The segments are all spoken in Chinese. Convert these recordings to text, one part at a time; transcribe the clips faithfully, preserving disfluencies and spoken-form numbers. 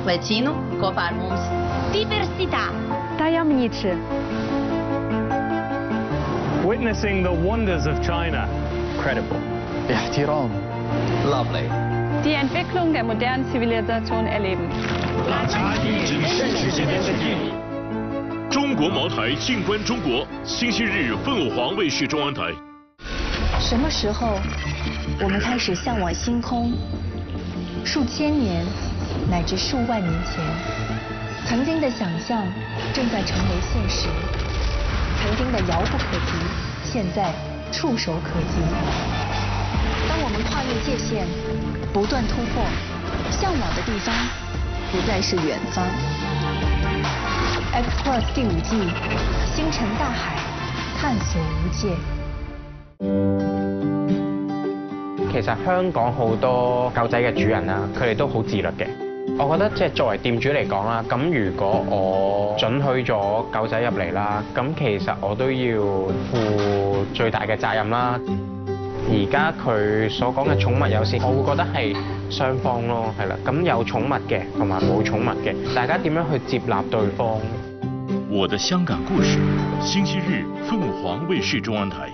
vecino kopā ar mums. Diversità. Tajemniczy. Witnessing the wonders of China. Credible. احترام. Lovely. Die Entwicklung der modernen Zivilisation erleben. 中国茅台静观中国，星期日凤凰卫视中央台。 什么时候，我们开始向往星空？数千年，乃至数万年前，曾经的想象正在成为现实，曾经的遥不可及，现在触手可及。当我们跨越界限，不断突破，向往的地方不再是远方。X Plus 第五季，星辰大海，探索無界。 其實香港好多狗仔嘅主人啦，佢哋都好自律嘅。我覺得即係作為店主嚟講啦，咁如果我准許咗狗仔入嚟啦，咁其實我都要負最大嘅責任啦。而家佢所講嘅寵物友善，我會覺得係雙方咯，係啦。咁有寵物嘅同埋冇寵物嘅，大家點樣去接納對方？ 我的香港故事，星期日凤凰卫視中央台。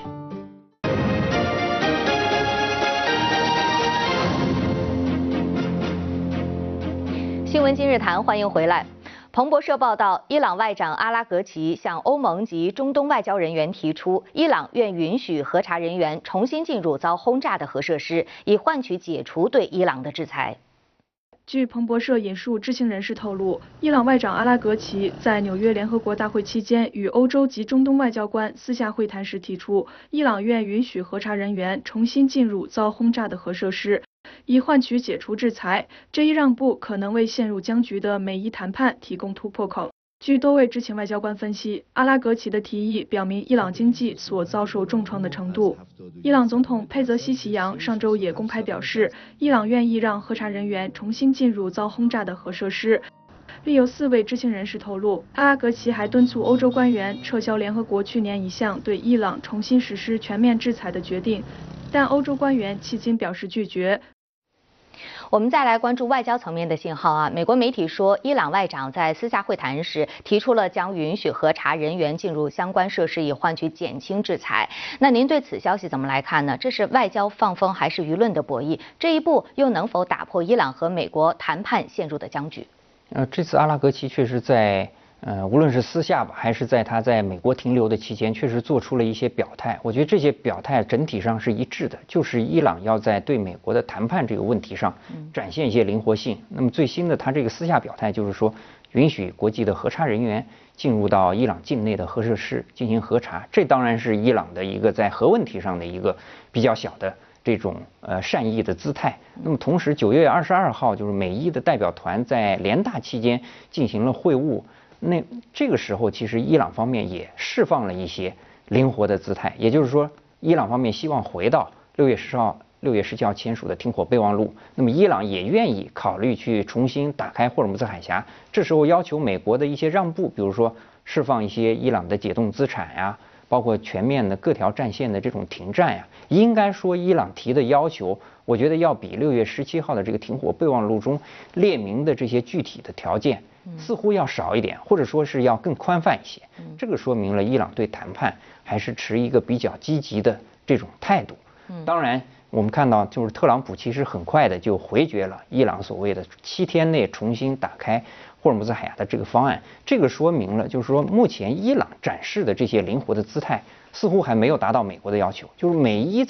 新闻今日谈，欢迎回来。彭博社报道，伊朗外长阿拉格齐向欧盟及中东外交人员提出，伊朗愿允许核查人员重新进入遭轰炸的核设施，以换取解除对伊朗的制裁。 据彭博社引述知情人士透露，伊朗外长阿拉格齐在纽约联合国大会期间与欧洲及中东外交官私下会谈时提出，伊朗愿允许核查人员重新进入遭轰炸的核设施，以换取解除制裁。这一让步可能为陷入僵局的美伊谈判提供突破口。据多位知情外交官分析，阿拉格齐的提议表明伊朗经济所遭受重创的程度。伊朗总统佩泽西奇扬上周也公开表示，伊朗愿意让核查人员重新进入遭轰炸的核设施。另有四位知情人士透露，阿拉格齐还敦促欧洲官员撤销联合国去年一项对伊朗重新实施全面制裁的决定，但欧洲官员迄今表示拒绝。 我们再来关注外交层面的信号啊，美国媒体说，伊朗外长在私下会谈时提出了将允许核查人员进入相关设施，以换取减轻制裁。那您对此消息怎么来看呢？这是外交放风还是舆论的博弈？这一步又能否打破伊朗和美国谈判陷入的僵局？ 呃，这次阿拉格齐确实在。呃，无论是私下吧，还是在他在美国停留的期间，确实做出了一些表态。我觉得这些表态整体上是一致的，就是伊朗要在对美国的谈判这个问题上展现一些灵活性。那么最新的他这个私下表态就是说，允许国际的核查人员进入到伊朗境内的核设施进行核查。这当然是伊朗的一个在核问题上的一个比较小的这种呃善意的姿态。那么同时，九月二十二号就是美伊的代表团在联大期间进行了会晤。那这个时候，其实伊朗方面也释放了一些灵活的姿态，也就是说，伊朗方面希望回到六月十号、六月十七号签署的停火备忘录。那么，伊朗也愿意考虑去重新打开霍尔木兹海峡。这时候要求美国的一些让步，比如说释放一些伊朗的解冻资产呀，包括全面的各条战线的这种停战呀。应该说，伊朗提的要求，我觉得要比六月十七号的这个停火备忘录中列明的这些具体的条件。似乎要少一点，或者说是要更宽泛一些。这个说明了伊朗对谈判还是持一个比较积极的这种态度。当然，我们看到就是特朗普其实很快的就回绝了伊朗所谓的七天内重新打开霍尔木兹海峡的这个方案。这个说明了就是说，目前伊朗展示的这些灵活的姿态似乎还没有达到美国的要求，就是美伊在